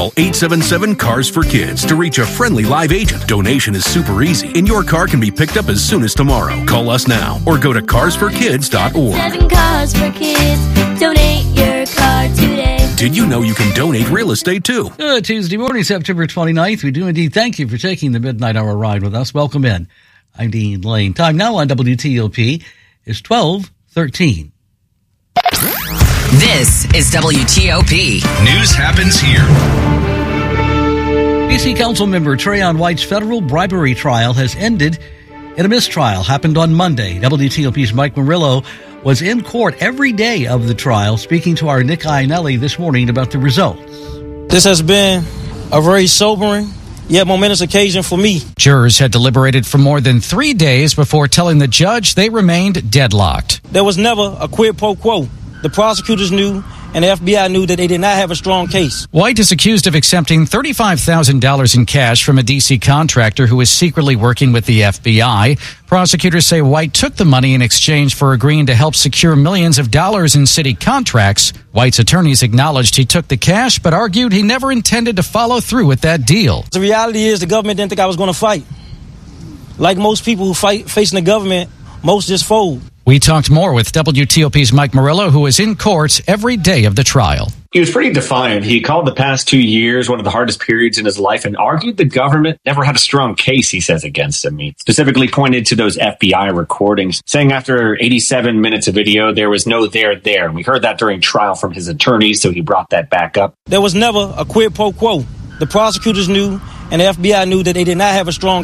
Call 877-CARS-FOR-KIDS to reach a friendly live agent. Donation is super easy, and your car can be picked up as soon as tomorrow. Call us now or go to carsforkids.org. 7 Cars for Kids. Donate your car today. Did you know you can donate real estate too? Tuesday morning, September 29th. We do indeed thank you for taking the Midnight Hour ride with us. Welcome in. I'm Dean Lane. Time now on WTOP is 12:13. This is WTOP. News happens here. D.C. Council member Trayon White's federal bribery trial has ended in a mistrial. Happened on Monday. WTOP's Mike Murillo was in court every day of the trial, speaking to our Nick Iannelli this morning about the results. This has been a very sobering yet momentous occasion for me. Jurors had deliberated for more than 3 days before telling the judge they remained deadlocked. There was never a quid pro quo. The prosecutors knew and the FBI knew that they did not have a strong case. White is accused of accepting $35,000 in cash from a D.C. contractor who was secretly working with the FBI. Prosecutors say White took the money in exchange for agreeing to help secure millions of dollars in city contracts. White's attorneys acknowledged he took the cash, but argued he never intended to follow through with that deal. The reality is the government didn't think I was going to fight. Like most people who fight facing the government, most just fold. We talked more with WTOP's Mike Murillo, who was in court every day of the trial. He was pretty defiant. He called the past 2 years one of the hardest periods in his life and argued the government never had a strong case, he says, against him. He specifically pointed to those FBI recordings, saying after 87 minutes of video, there was no there. And we heard that during trial from his attorneys, so he brought that back up. There was never a quid pro quo. The prosecutors knew and the FBI knew that they did not have a strong